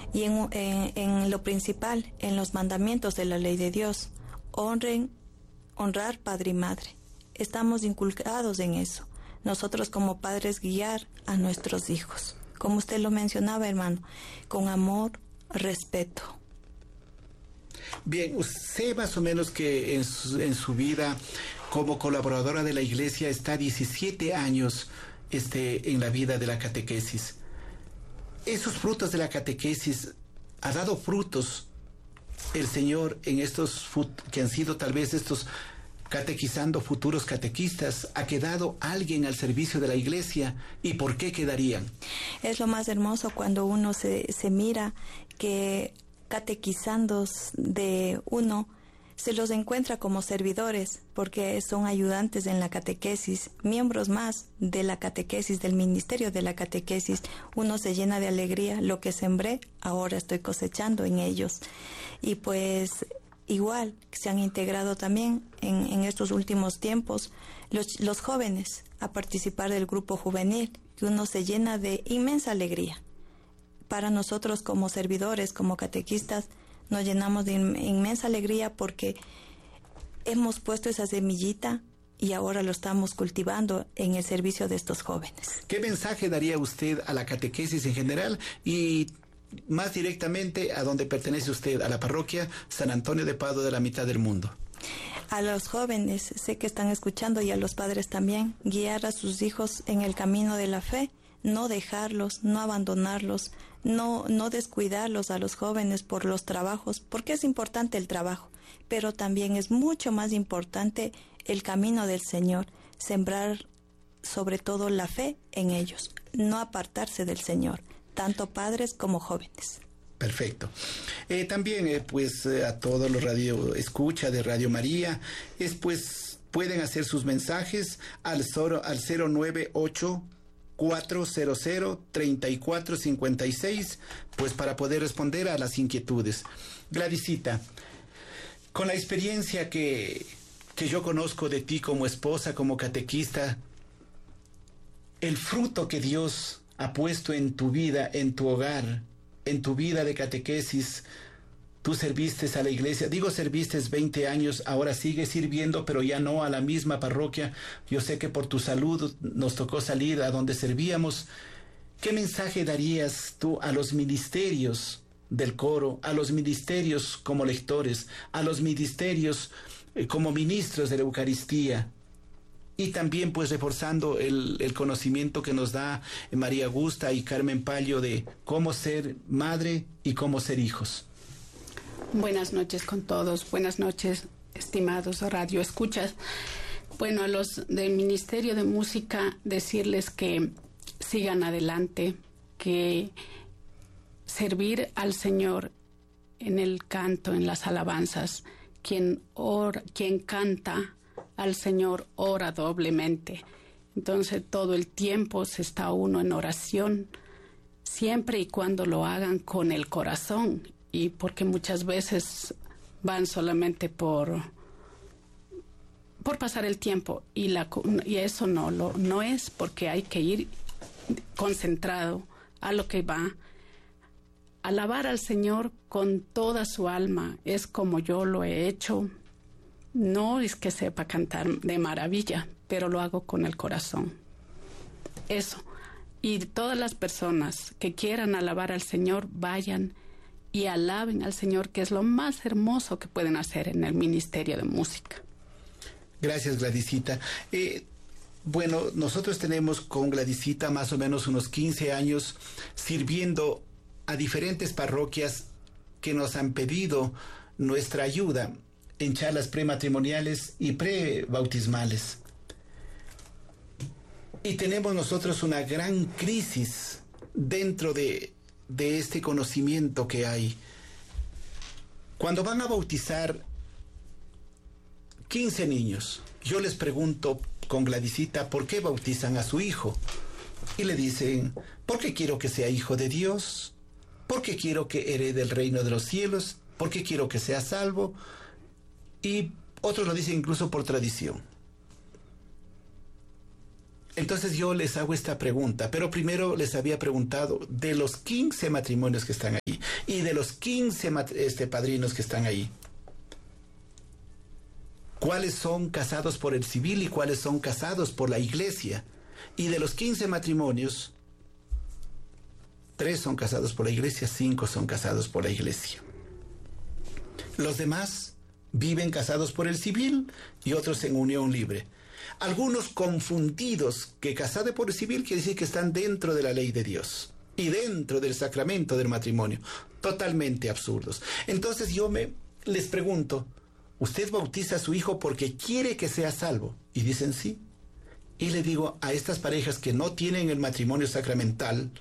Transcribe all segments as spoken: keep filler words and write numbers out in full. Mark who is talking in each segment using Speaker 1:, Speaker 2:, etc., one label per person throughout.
Speaker 1: y en, en, en lo principal, en los mandamientos de la ley de Dios, honren, honrar padre y madre. Estamos inculcados en eso. Nosotros como padres guiar a nuestros hijos, como usted lo mencionaba, hermano, con amor, respeto.
Speaker 2: Bien, sé más o menos que en su, en su vida como colaboradora de la iglesia está diecisiete años este, en la vida de la catequesis. Esos frutos de la catequesis, ¿ha dado frutos el Señor en estos que han sido tal vez estos catequizando futuros catequistas? ¿Ha quedado alguien al servicio de la iglesia? ¿Y por qué quedarían?
Speaker 1: Es lo más hermoso cuando uno se, se mira que catequizando de uno se los encuentra como servidores, porque son ayudantes en la catequesis, miembros más de la catequesis, del ministerio de la catequesis. Uno se llena de alegría. Lo que sembré, ahora estoy cosechando en ellos. Y pues igual se han integrado también en, en estos últimos tiempos los, los jóvenes a participar del grupo juvenil, que uno se llena de inmensa alegría. Para nosotros como servidores, como catequistas, nos llenamos de inmensa alegría porque hemos puesto esa semillita y ahora lo estamos cultivando en el servicio de estos jóvenes.
Speaker 2: ¿Qué mensaje daría usted a la catequesis en general y más directamente a donde pertenece usted, a la parroquia San Antonio de Padua de la Mitad del Mundo?
Speaker 1: A los jóvenes, sé que están escuchando, y a los padres también, guiar a sus hijos en el camino de la fe, no dejarlos, no abandonarlos, no, no descuidarlos a los jóvenes por los trabajos, porque es importante el trabajo, pero también es mucho más importante el camino del Señor, sembrar sobre todo la fe en ellos, no apartarse del Señor, tanto padres como jóvenes.
Speaker 2: Perfecto. Eh, también, eh, pues, eh, a todos los radio escucha de Radio María, es pues, pueden hacer sus mensajes al, soro, al cero nueve ocho cuatro cero cero tres cuatro cinco seis, pues para poder responder a las inquietudes. Gladysita, con la experiencia que, que yo conozco de ti como esposa, como catequista, el fruto que Dios ha puesto en tu vida, en tu hogar, en tu vida de catequesis, tú serviste a la iglesia, digo serviste veinte años, ahora sigues sirviendo, pero ya no a la misma parroquia. Yo sé que por tu salud nos tocó salir a donde servíamos. ¿Qué mensaje darías tú a los ministerios del coro, a los ministerios como lectores, a los ministerios eh, como ministros de la Eucaristía? Y también pues reforzando el, el conocimiento que nos da María Augusta y Carmen Palio de cómo ser madre y cómo ser hijos.
Speaker 3: Buenas noches con todos, buenas noches, estimados radio escuchas. Bueno, a los del Ministerio de Música decirles que sigan adelante, que servir al Señor en el canto, en las alabanzas, quien ora, quien canta al Señor ora doblemente. Entonces todo el tiempo se está uno en oración, siempre y cuando lo hagan con el corazón, y porque muchas veces van solamente por por pasar el tiempo, y la y eso no lo no es, porque hay que ir concentrado a lo que va. Alabar al Señor con toda su alma es como yo lo he hecho. No es que sepa cantar de maravilla, pero lo hago con el corazón. Eso. Y todas las personas que quieran alabar al Señor, vayan y alaben al Señor, que es lo más hermoso que pueden hacer en el Ministerio de Música.
Speaker 2: Gracias, Gladysita. Eh, bueno, nosotros tenemos con Gladysita más o menos unos quince años sirviendo a diferentes parroquias que nos han pedido nuestra ayuda en charlas prematrimoniales y prebautismales. Y tenemos nosotros una gran crisis dentro de, de este conocimiento que hay. Cuando van a bautizar quince niños, yo les pregunto con Gladysita, ¿por qué bautizan a su hijo? Y le dicen, porque quiero que sea hijo de Dios, porque quiero que herede el reino de los cielos, porque quiero que sea salvo, y otros lo dicen incluso por tradición. Entonces yo les hago esta pregunta, pero primero les había preguntado de los quince matrimonios que están ahí, Y de los quince este, padrinos que están ahí, ¿cuáles son casados por el civil y cuáles son casados por la iglesia? Y de los quince matrimonios, tres son casados por la iglesia, cinco son casados por la iglesia. Los demás viven casados por el civil y otros en unión libre. Algunos confundidos que casado por el civil quiere decir que están dentro de la ley de Dios y dentro del sacramento del matrimonio. Totalmente absurdos. Entonces yo me les pregunto, ¿usted bautiza a su hijo porque quiere que sea salvo? Y dicen sí. Y le digo a estas parejas que no tienen el matrimonio sacramental,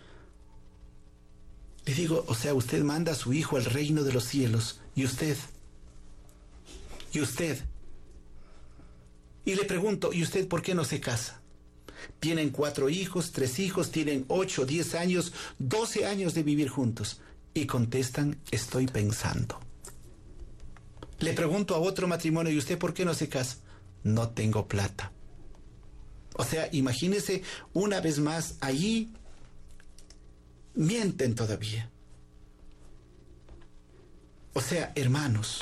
Speaker 2: le digo, o sea, usted manda a su hijo al reino de los cielos, y usted, y usted. Y le pregunto, ¿y usted por qué no se casa? Tienen cuatro hijos, tres hijos, tienen ocho, diez años, doce años de vivir juntos. Y contestan, estoy pensando. Le pregunto a otro matrimonio, ¿y usted por qué no se casa? No tengo plata. O sea, imagínese una vez más, allí mienten todavía. O sea, hermanos,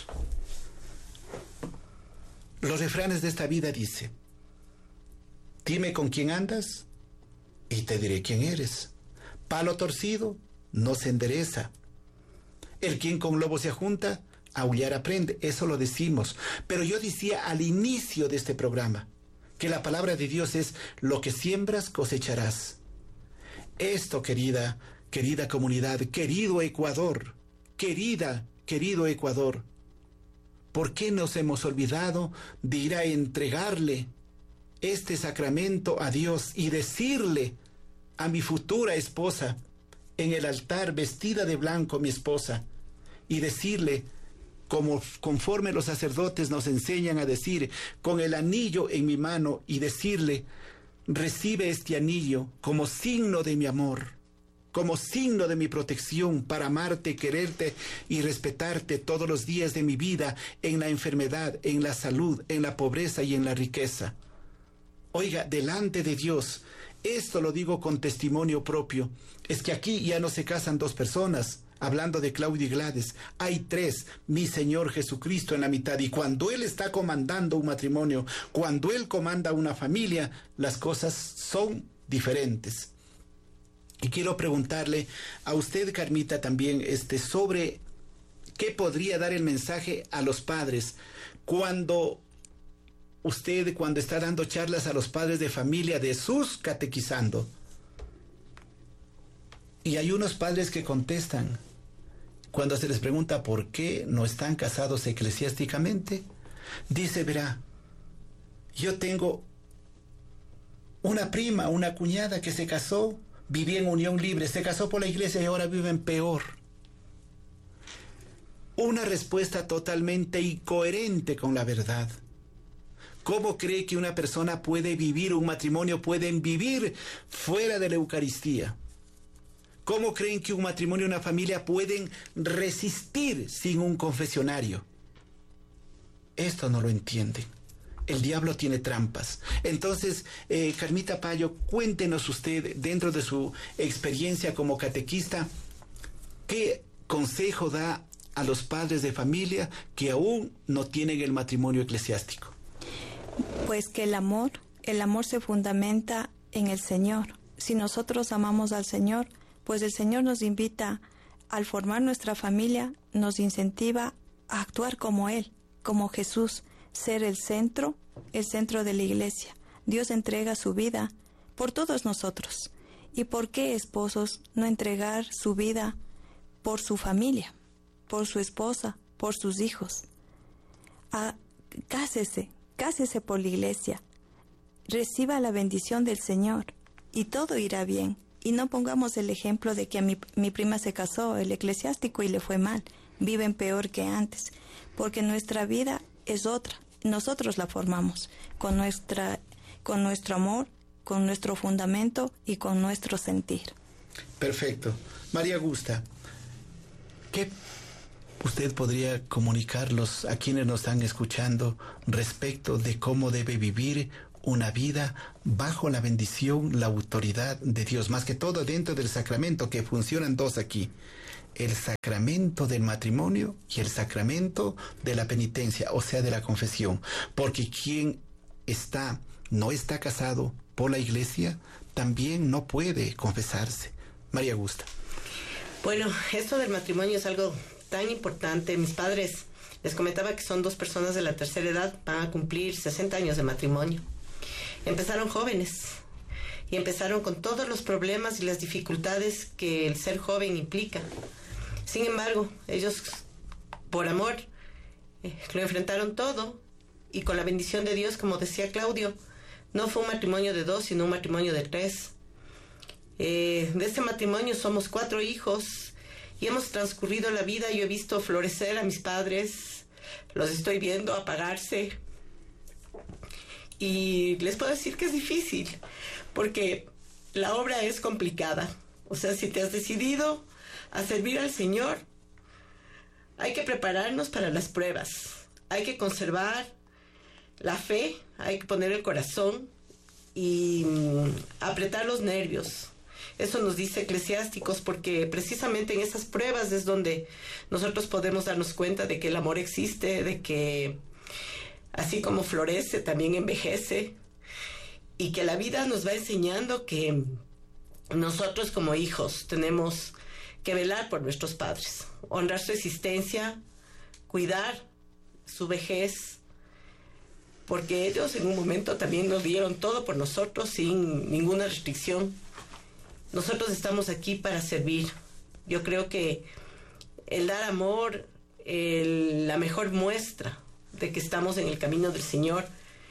Speaker 2: los refranes de esta vida dicen, dime con quién andas y te diré quién eres. Palo torcido no se endereza. El quien con lobo se junta, aullar aprende. Eso lo decimos. Pero yo decía al inicio de este programa que la palabra de Dios es lo que siembras cosecharás. Esto, querida, querida comunidad, querido Ecuador, querida, querido Ecuador, ¿por qué nos hemos olvidado de ir a entregarle este sacramento a Dios y decirle a mi futura esposa en el altar, vestida de blanco mi esposa, y decirle, como conforme los sacerdotes nos enseñan a decir, con el anillo en mi mano, y decirle, recibe este anillo como signo de mi amor, como signo de mi protección para amarte, quererte y respetarte todos los días de mi vida, en la enfermedad, en la salud, en la pobreza y en la riqueza. Oiga, delante de Dios, esto lo digo con testimonio propio, es que aquí ya no se casan dos personas. Hablando de Claudio y Gladys, hay tres, mi Señor Jesucristo en la mitad, y cuando Él está comandando un matrimonio, cuando Él comanda una familia, las cosas son diferentes. Y quiero preguntarle a usted, Carmita, también este, sobre qué podría dar el mensaje a los padres cuando usted, cuando está dando charlas a los padres de familia de sus catequizando. Y hay unos padres que contestan, cuando se les pregunta por qué no están casados eclesiásticamente, dice, verá, yo tengo una prima, una cuñada que se casó, vivía en unión libre, se casó por la iglesia y ahora viven peor. Una respuesta totalmente incoherente con la verdad. ¿Cómo cree que una persona puede vivir, un matrimonio pueden vivir fuera de la Eucaristía? ¿Cómo creen que un matrimonio y una familia pueden resistir sin un confesionario? Esto no lo entienden. El diablo tiene trampas. Entonces, eh, Carmita Payo, cuéntenos usted, dentro de su experiencia como catequista, ¿qué consejo da a los padres de familia que aún no tienen el matrimonio eclesiástico?
Speaker 1: Pues que el amor, el amor se fundamenta en el Señor. Si nosotros amamos al Señor, pues el Señor nos invita, al formar nuestra familia, nos incentiva a actuar como Él, como Jesús, ser el centro, el centro de la iglesia. Dios entrega su vida por todos nosotros. ¿Y por qué, esposos, no entregar su vida por su familia, por su esposa, por sus hijos? Ah, cásese, cásese por la iglesia. Reciba la bendición del Señor y todo irá bien. Y no pongamos el ejemplo de que mi, mi prima se casó, el eclesiástico, y le fue mal. Viven peor que antes, porque nuestra vida es otra. Nosotros la formamos con, nuestra, con nuestro amor, con nuestro fundamento y con nuestro sentir.
Speaker 2: Perfecto. María Augusta, ¿qué usted podría comunicarlos a quienes nos están escuchando respecto de cómo debe vivir una vida bajo la bendición, la autoridad de Dios, más que todo dentro del sacramento, que funcionan dos aquí, el sacramento del matrimonio y el sacramento de la penitencia, o sea, de la confesión, porque quien está, no está casado por la iglesia, también no puede confesarse. María Augusta.
Speaker 4: Bueno, esto del matrimonio es algo tan importante. Mis padres, les comentaba que son dos personas de la tercera edad, van a cumplir sesenta años de matrimonio. Empezaron jóvenes y empezaron con todos los problemas y las dificultades que el ser joven implica. Sin embargo, ellos, por amor, eh, lo enfrentaron todo, y con la bendición de Dios, como decía Claudio, no fue un matrimonio de dos, sino un matrimonio de tres. Eh, de este matrimonio somos cuatro hijos y hemos transcurrido la vida. Yo he visto florecer a mis padres, los estoy viendo apagarse, y les puedo decir que es difícil, porque la obra es complicada. O sea, si te has decidido a servir al Señor, hay que prepararnos para las pruebas, hay que conservar la fe, hay que poner el corazón y mm, apretar los nervios. Eso nos dice Eclesiásticos, porque precisamente en esas pruebas es donde nosotros podemos darnos cuenta de que el amor existe, de que así como florece, también envejece, y que la vida nos va enseñando que nosotros como hijos tenemos que velar por nuestros padres, honrar su existencia, cuidar su vejez, porque ellos en un momento también nos dieron todo por nosotros sin ninguna restricción. Nosotros estamos aquí para servir. Yo creo que el dar amor, el, la mejor muestra de que estamos en el camino del Señor,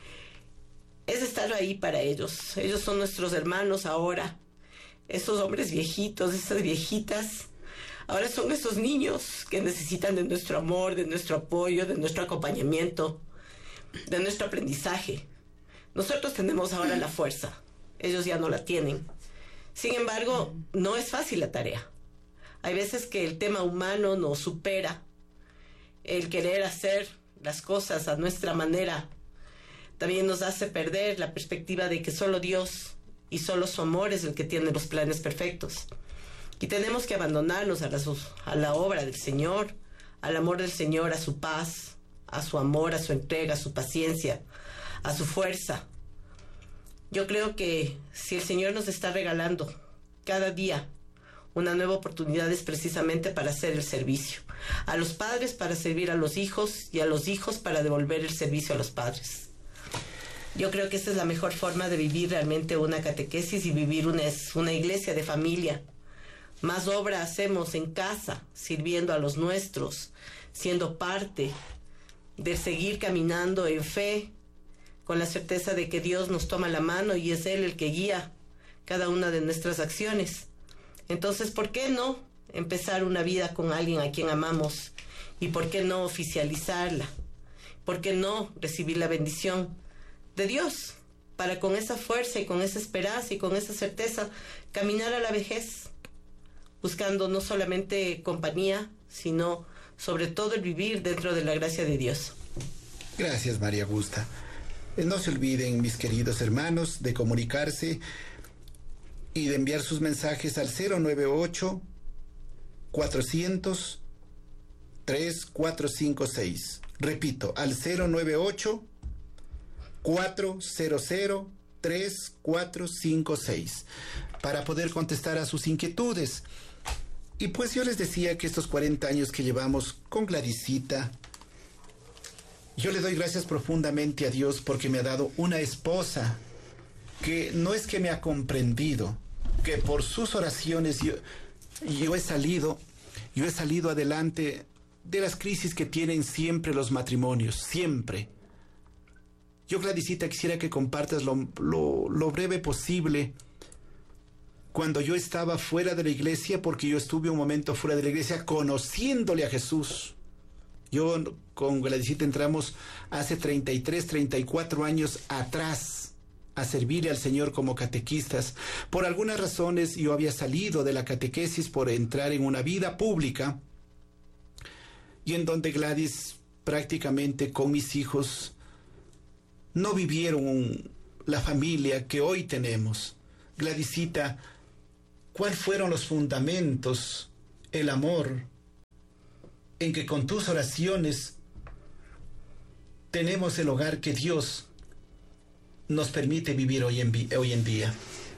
Speaker 4: es estar ahí para ellos. Ellos son nuestros hermanos ahora. Esos hombres viejitos, esas viejitas, ahora son esos niños que necesitan de nuestro amor, de nuestro apoyo, de nuestro acompañamiento, de nuestro aprendizaje. Nosotros tenemos ahora la fuerza, ellos ya no la tienen. Sin embargo, no es fácil la tarea. Hay veces que el tema humano nos supera, el querer hacer las cosas a nuestra manera también nos hace perder la perspectiva de que solo Dios y solo su amor es el que tiene los planes perfectos. Y tenemos que abandonarnos a la, a la obra del Señor, al amor del Señor, a su paz, a su amor, a su entrega, a su paciencia, a su fuerza. Yo creo que si el Señor nos está regalando cada día una nueva oportunidad, es precisamente para hacer el servicio. A los padres para servir a los hijos, y a los hijos para devolver el servicio a los padres. Yo creo que esa es la mejor forma de vivir realmente una catequesis y vivir una, una iglesia de familia. Más obra hacemos en casa, sirviendo a los nuestros, siendo parte de seguir caminando en fe, con la certeza de que Dios nos toma la mano y es Él el que guía cada una de nuestras acciones. Entonces, ¿por qué no empezar una vida con alguien a quien amamos? ¿Y por qué no oficializarla? ¿Por qué no recibir la bendición de Dios para con esa fuerza y con esa esperanza y con esa certeza caminar a la vejez, buscando no solamente compañía, sino sobre todo el vivir dentro de la gracia de Dios?
Speaker 2: Gracias, María Augusta. No se olviden, mis queridos hermanos, de comunicarse y de enviar sus mensajes al cero nueve ocho, cuatrocientos, tres cuatro cinco seis. Repito, al cero nueve ocho, cuatrocientos, tres cuatro cinco seis, para poder contestar a sus inquietudes. Y pues yo les decía que estos cuarenta años que llevamos con Gladysita, yo le doy gracias profundamente a Dios porque me ha dado una esposa que no es que me ha comprendido, que por sus oraciones yo, yo he salido, yo he salido adelante de las crisis que tienen siempre los matrimonios, siempre. Yo, Gladysita, quisiera que compartas lo, lo, lo breve posible cuando yo estaba fuera de la iglesia, porque yo estuve un momento fuera de la iglesia conociéndole a Jesús. Yo con Gladysita entramos hace treinta y tres, treinta y cuatro años atrás a servirle al Señor como catequistas. Por algunas razones yo había salido de la catequesis por entrar en una vida pública, y en donde Gladys prácticamente con mis hijos no vivieron la familia que hoy tenemos. Gladysita, ¿cuáles fueron los fundamentos el amor, en que con tus oraciones tenemos el hogar que Dios nos permite vivir hoy en, hoy en día?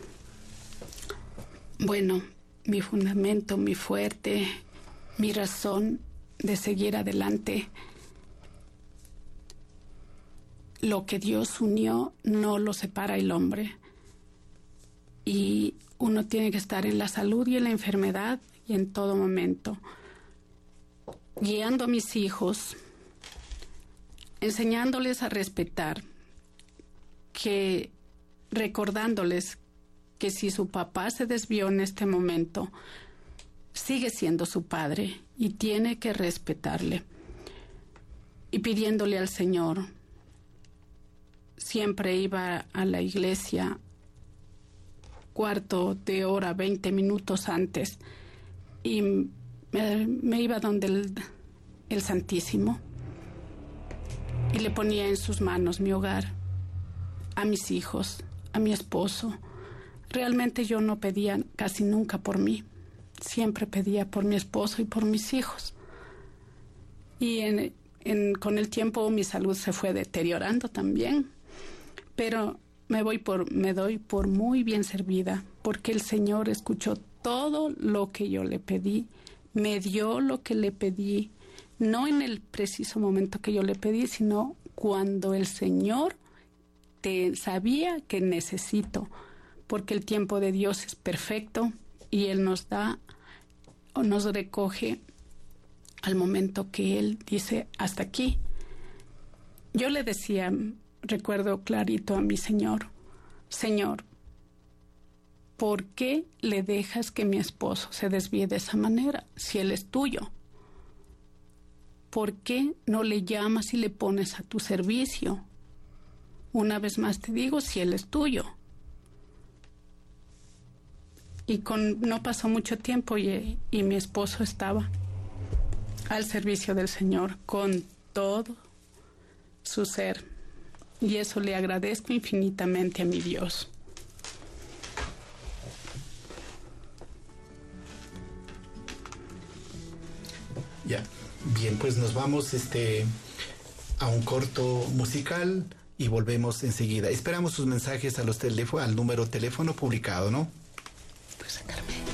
Speaker 3: Bueno, mi fundamento, mi fuerte, mi razón de seguir adelante, lo que Dios unió no lo separa el hombre. Y uno tiene que estar en la salud y en la enfermedad y en todo momento, guiando a mis hijos, enseñándoles a respetar, que recordándoles que si su papá se desvió en este momento, sigue siendo su padre y tiene que respetarle. Y pidiéndole al Señor, siempre iba a la iglesia cuarto de hora, veinte minutos antes, y me, me iba donde el, el Santísimo y le ponía en sus manos mi hogar, a mis hijos, a mi esposo. Realmente yo no pedía casi nunca por mí, siempre pedía por mi esposo y por mis hijos. Y en, en, con el tiempo mi salud se fue deteriorando también, pero me voy por, me doy por muy bien servida, porque el Señor escuchó todo lo que yo le pedí, me dio lo que le pedí, no en el preciso momento que yo le pedí, sino cuando el Señor te sabía que necesito, porque el tiempo de Dios es perfecto y Él nos da o nos recoge al momento que Él dice hasta aquí. Yo le decía, recuerdo clarito a mi Señor, Señor, ¿por qué le dejas que mi esposo se desvíe de esa manera si él es tuyo? ¿Por qué no le llamas y le pones a tu servicio? Una vez más te digo, si él es tuyo. Y con, no pasó mucho tiempo y, y mi esposo estaba al servicio del Señor con todo su ser. Y eso le agradezco infinitamente a mi Dios.
Speaker 2: Ya, bien, pues nos vamos este, a un corto musical y volvemos enseguida. Esperamos sus mensajes a los teléfonos, al número teléfono publicado, ¿no? Pues sacarme.